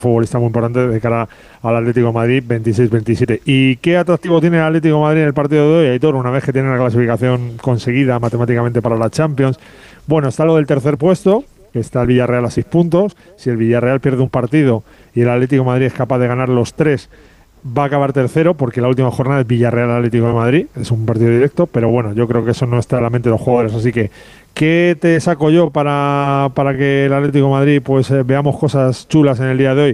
futbolista muy importante de cara al Atlético de Madrid 26-27. ¿Y qué atractivo tiene el Atlético de Madrid en el partido de hoy, Aitor, una vez que tiene la clasificación conseguida matemáticamente para la Champions? Bueno, está lo del tercer puesto, que está el Villarreal a 6 puntos. Si el Villarreal pierde un partido y el Atlético de Madrid es capaz de ganar los tres, va a acabar tercero, porque la última jornada es Villarreal Atlético de Madrid, es un partido directo, pero bueno, yo creo que eso no está en la mente de los jugadores, así que ¿qué te saco yo para que el Atlético de Madrid pues veamos cosas chulas en el día de hoy?